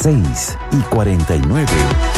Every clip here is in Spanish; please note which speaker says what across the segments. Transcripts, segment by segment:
Speaker 1: 6:49.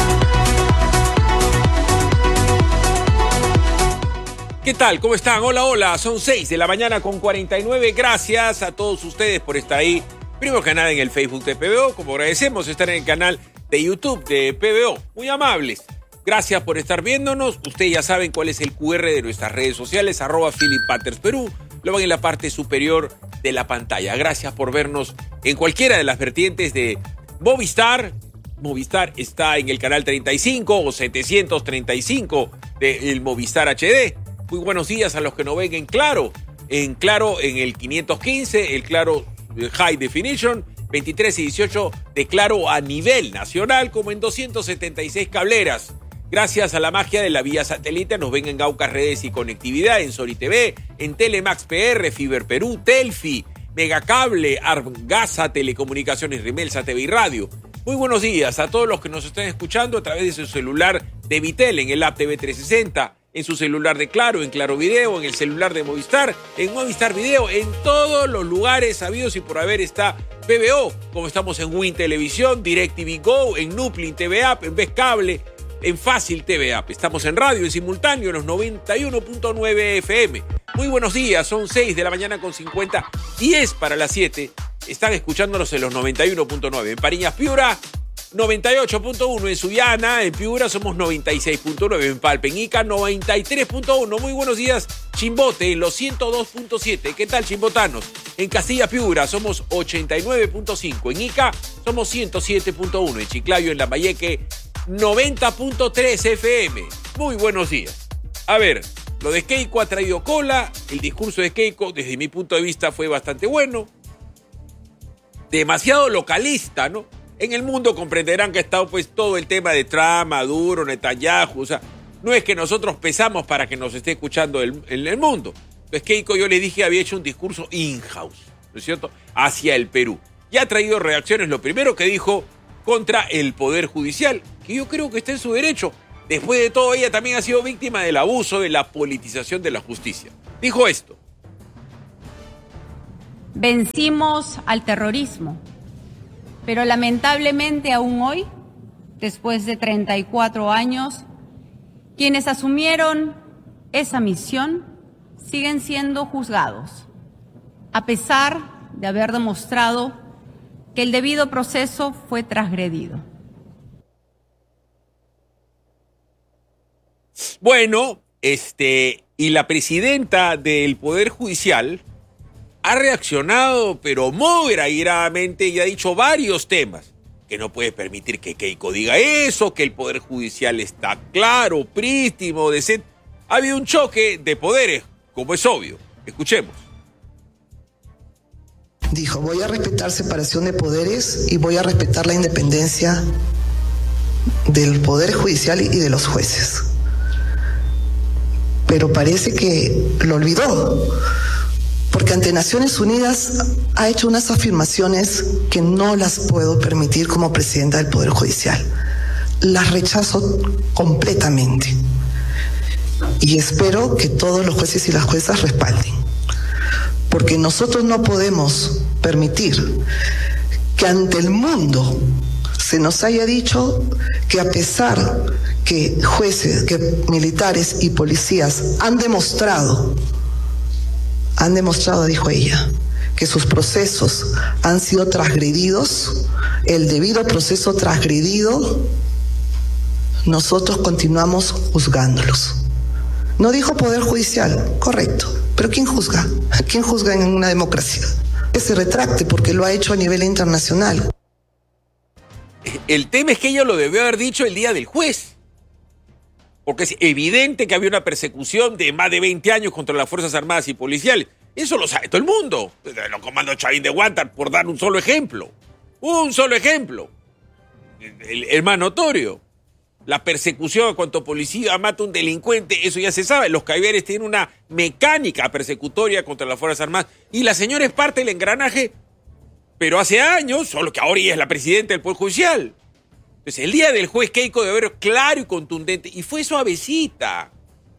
Speaker 2: ¿Qué tal? ¿Cómo están? Hola, hola. Son 6 de la mañana con 49. Gracias a todos ustedes por estar ahí. Primero que nada en el Facebook de PBO. Como agradecemos estar en el canal de YouTube de PBO. Muy amables. Gracias por estar viéndonos. Ustedes ya saben cuál es el QR de nuestras redes sociales. @PhilipPattersPerú. Lo van en la parte superior de la pantalla. Gracias por vernos en cualquiera de las vertientes de Movistar. Movistar está en el canal 35 o 735 del Movistar HD. Muy buenos días a los que nos ven en Claro en el 515, el Claro High Definition, 23 y 18 de Claro a nivel nacional, como en 276 cableras. Gracias a la magia de la vía satélite nos ven en Gaucas Redes y Conectividad, en Sori TV, en Telemax PR, Fiber Perú, Telfi, Megacable, Argasa, Telecomunicaciones, Rimelsa TV y Radio. Muy buenos días a todos los que nos están escuchando a través de su celular de Vitel, en el app TV 360, en su celular de Claro, en Claro Video, en el celular de Movistar, en Movistar Video, en todos los lugares sabidos y por haber está PBO, como estamos en Win Televisión, DirecTV Go, en Nuplin TV App, en Vez Cable, en Fácil TV App. Estamos en radio en simultáneo en los 91.9 FM. Muy buenos días, son 6 de la mañana con 50, 10 para las 7. Están escuchándonos en los 91.9. En Pariñas, Piura, 98.1. En Sullana, en Piura, somos 96.9. En Palpeñica, 93.1. Muy buenos días, Chimbote, en los 102.7. ¿Qué tal, chimbotanos? En Castilla, Piura, somos 89.5. En Ica, somos 107.1. En Chiclayo, en Lambayeque, 90.3 FM. Muy buenos días. A ver, lo de Keiko ha traído cola. El discurso de Keiko, desde mi punto de vista, fue bastante bueno. Demasiado localista, ¿no? En el mundo comprenderán que ha estado pues todo el tema de Trump, Maduro, Netanyahu. O sea, no es que nosotros pesamos para que nos esté escuchando el mundo. Pues Keiko, yo le dije, había hecho un discurso in-house, ¿no es cierto?, hacia el Perú. Y ha traído reacciones, lo primero que dijo, contra el Poder Judicial, que yo creo que está en su derecho. Después de todo, ella también ha sido víctima del abuso de la politización de la justicia. Dijo esto.
Speaker 3: Vencimos al terrorismo, pero lamentablemente aún hoy, después de 34 años, quienes asumieron esa misión siguen siendo juzgados, a pesar de haber demostrado que el debido proceso fue transgredido.
Speaker 2: Bueno, y la presidenta del Poder Judicial ha reaccionado, pero muy airadamente, y ha dicho varios temas. Que no puede permitir que Keiko diga eso, que el Poder Judicial está claro, prístino, decente. Ha habido un choque de poderes, como es obvio. Escuchemos.
Speaker 4: Dijo, voy a respetar separación de poderes y voy a respetar la independencia del Poder Judicial y de los jueces. Pero parece que lo olvidó, porque ante Naciones Unidas ha hecho unas afirmaciones que no las puedo permitir como presidenta del Poder Judicial. Las rechazo completamente y espero que todos los jueces y las juezas respalden, porque nosotros no podemos permitir que ante el mundo se nos haya dicho que a pesar que jueces, que militares y policías han demostrado, dijo ella, que sus procesos han sido transgredidos, el debido proceso transgredido, nosotros continuamos juzgándolos. No dijo Poder Judicial, correcto, pero ¿quién juzga? ¿Quién juzga en una democracia? Que se retracte porque lo ha hecho a nivel internacional.
Speaker 2: El tema es que ella lo debió haber dicho el día del juez. Porque es evidente que había una persecución de más de 20 años contra las Fuerzas Armadas y Policiales. Eso lo sabe todo el mundo. Los comandos Chavín de Huántar, por dar un solo ejemplo. Un solo ejemplo. El más notorio. La persecución a cuanto policía mata a un delincuente, eso ya se sabe. Los Caiberes tienen una mecánica persecutoria contra las Fuerzas Armadas. Y la señora es parte del engranaje, pero hace años, solo que ahora ella es la presidenta del Poder Judicial. Entonces, el día del juez Keiko debe haber claro y contundente. Y fue suavecita.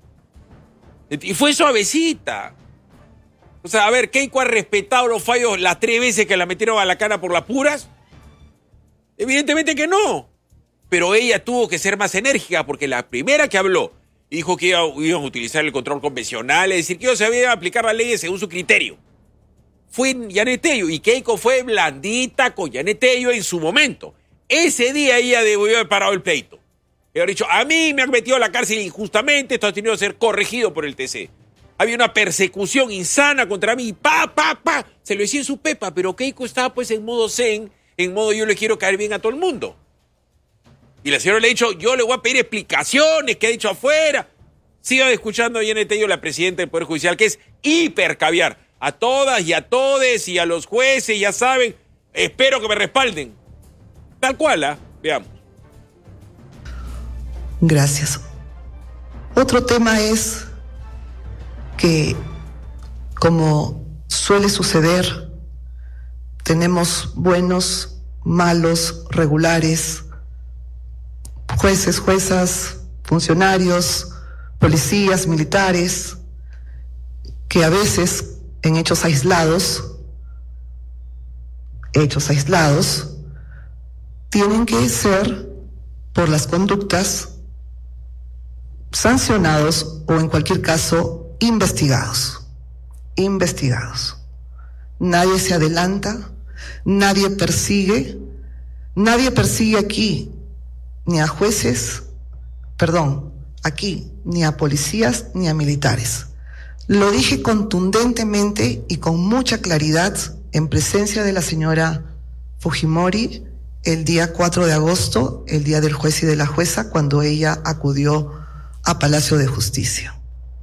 Speaker 2: O sea, a ver, Keiko ha respetado los fallos las 3 veces que la metieron a la cana por las puras. Evidentemente que no. Pero ella tuvo que ser más enérgica porque la primera que habló dijo que iban a utilizar el control convencional, es decir, que ellos se iban a aplicar las leyes según su criterio. Fue Janet Tello y Keiko fue blandita con Janet Tello en su momento. Ese día ella debió haber parado el pleito. Y haber dicho, a mí me han metido a la cárcel injustamente, esto ha tenido que ser corregido por el TC. Había una persecución insana contra mí, se lo decía en su pepa, pero Keiko estaba pues en modo zen, en modo yo le quiero caer bien a todo el mundo. Y la señora le ha dicho, yo le voy a pedir explicaciones, ¿qué ha dicho afuera? Sigan escuchando a Janet Tello, la presidenta del Poder Judicial, que es hiper caviar. A todas y a todes y a los jueces, ya saben, espero que me respalden. Tal cual, ¿ah? Veamos.
Speaker 4: Gracias. Otro tema es que, como suele suceder, tenemos buenos, malos, regulares, jueces, juezas, funcionarios, policías, militares, que a veces en hechos aislados, tienen que ser, por las conductas, sancionados o en cualquier caso investigados. Nadie se adelanta, nadie persigue aquí ni a jueces, ni a policías ni a militares. Lo dije contundentemente y con mucha claridad en presencia de la señora Fujimori el día 4 de agosto, el día del juez y de la jueza, cuando ella acudió a Palacio de Justicia.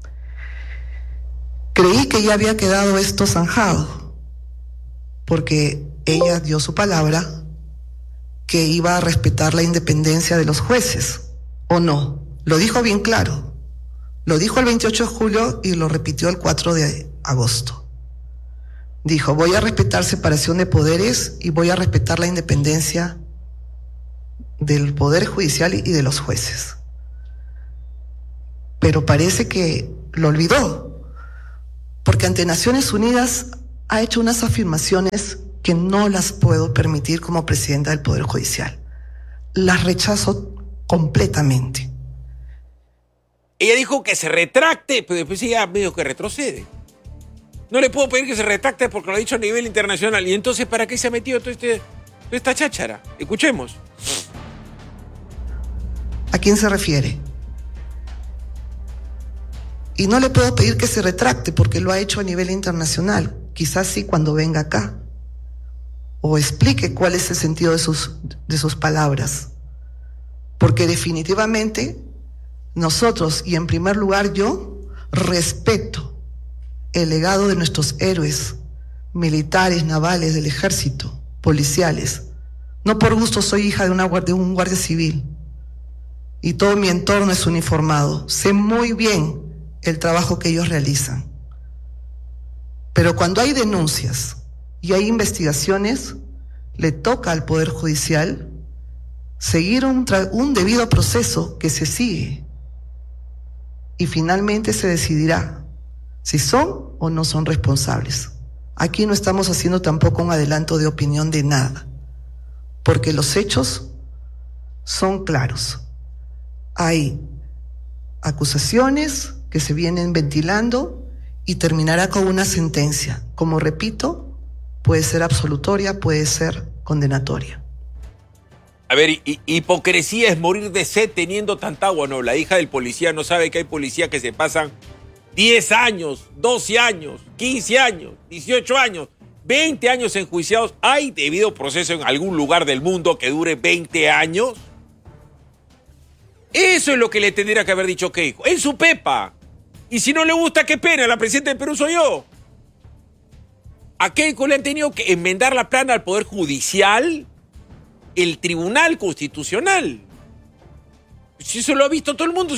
Speaker 4: Creí que ya había quedado esto zanjado, porque ella dio su palabra que iba a respetar la independencia de los jueces, ¿o no? Lo dijo bien claro. Lo dijo el 28 de julio y lo repitió el 4 de agosto. Dijo, voy a respetar separación de poderes y voy a respetar la independencia del Poder Judicial y de los jueces. Pero parece que lo olvidó, porque ante Naciones Unidas ha hecho unas afirmaciones que no las puedo permitir como presidenta del Poder Judicial. Las rechazo completamente.
Speaker 2: Ella dijo que se retracte, pero después ella medio que retrocede. No le puedo pedir que se retracte porque lo ha dicho a nivel internacional. Y entonces, ¿para qué se ha metido toda esta cháchara? Escuchemos.
Speaker 4: ¿A quién se refiere? Y no le puedo pedir que se retracte porque lo ha hecho a nivel internacional. Quizás sí cuando venga acá. O explique cuál es el sentido de sus palabras. Porque definitivamente nosotros, y en primer lugar yo, respeto el legado de nuestros héroes, militares, navales, del ejército, policiales. No por gusto soy hija de un guardia civil. Y todo mi entorno es uniformado. Sé muy bien el trabajo que ellos realizan. Pero cuando hay denuncias y hay investigaciones, le toca al Poder Judicial seguir un debido proceso que se sigue. Y finalmente se decidirá si son o no son responsables. Aquí no estamos haciendo tampoco un adelanto de opinión de nada, porque los hechos son claros. Hay acusaciones que se vienen ventilando y terminará con una sentencia. Como repito, puede ser absolutoria, puede ser condenatoria.
Speaker 2: A ver, hipocresía es morir de sed teniendo tanta agua. No, la hija del policía no sabe que hay policías que se pasan 10 años, 12 años, 15 años, 18 años, 20 años enjuiciados. ¿Hay debido proceso en algún lugar del mundo que dure 20 años? Eso es lo que le tendría que haber dicho Keiko, en su pepa. Y si no le gusta, qué pena, la presidenta del Perú soy yo. A Keiko le han tenido que enmendar la plana al Poder Judicial, el Tribunal Constitucional. Si eso lo ha visto todo el mundo.